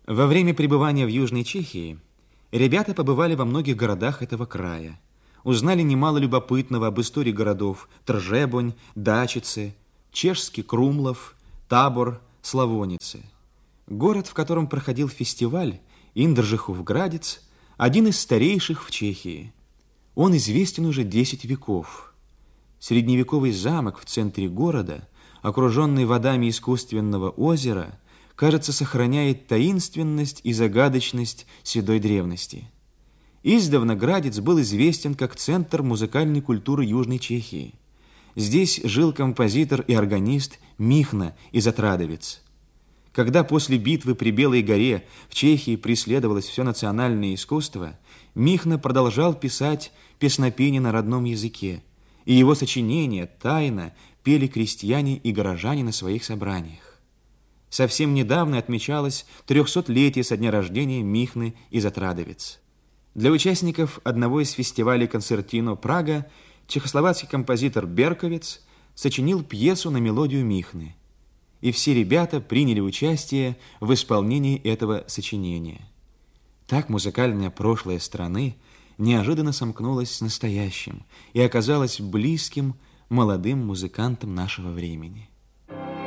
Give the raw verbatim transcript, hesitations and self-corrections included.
Во время пребывания в Южной Чехии ребята побывали во многих городах этого края, узнали немало любопытного об истории городов Тржебонь, Дачице, Чешский Крумлов, Табор, Славонице. Город, в котором проходил фестиваль, Индржихов-Градец, один из старейших в Чехии. Он известен уже десять веков. Средневековый замок в центре города, окруженный водами искусственного озера, кажется, сохраняет таинственность и загадочность седой древности. Издавна Градец был известен как центр музыкальной культуры Южной Чехии. Здесь жил композитор и органист Михна из Отрадовец. Когда после битвы при Белой горе в Чехии преследовалось все национальное искусство, Михна продолжал писать песнопения на родном языке, и его сочинения тайно пели крестьяне и горожане на своих собраниях. Совсем недавно отмечалось трехсотлетие со дня рождения Михны из Отрадовец. Для участников одного из фестивалей концертино Прага чехословацкий композитор Берковец сочинил пьесу на мелодию Михны, и все ребята приняли участие в исполнении этого сочинения. Так музыкальное прошлое страны неожиданно сомкнулось с настоящим и оказалось близким молодым музыкантам нашего времени.